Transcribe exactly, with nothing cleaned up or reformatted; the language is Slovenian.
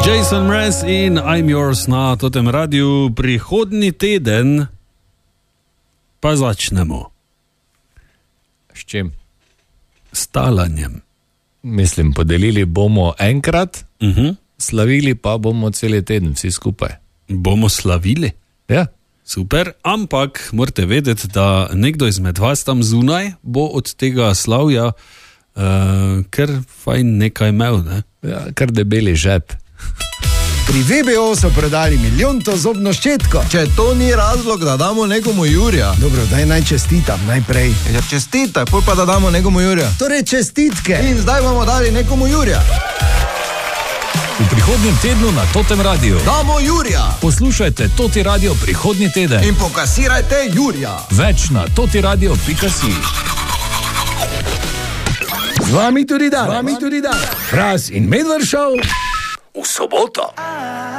Jason Mraz in I'm Yours na Totem Radiu. Prihodnji teden pa začnemo. S čim? S talanjem. Mislim, podelili bomo enkrat, uh-huh. slavili pa bomo cel teden, vsi skupaj. Bomo slavili? Ja. Super, ampak morate vedeti, da nekdo izmed vas tam zunaj bo od tega slavja uh, kar fajn nekaj imel, ne? Ja, kar debeli žep. Pri V B O so prodali milijonto zobno ščetko. Če to ni razlog, da damo nekomu Jurija. Dobro, daj naj čestitam najprej. Ja, čestitaj, pol pa da damo nekomu Jurija. Torej čestitke. In zdaj bomo dali nekomu Jurija. V prihodnjem tednu na Totem Radiu. Damo Jurija. Poslušajte Toti Radio prihodnji teden. In pokasirajte Jurija. Več na totiradio pika si. Z vami tudi dan. Z vami tudi dan. Fras in Medved Show v soboto.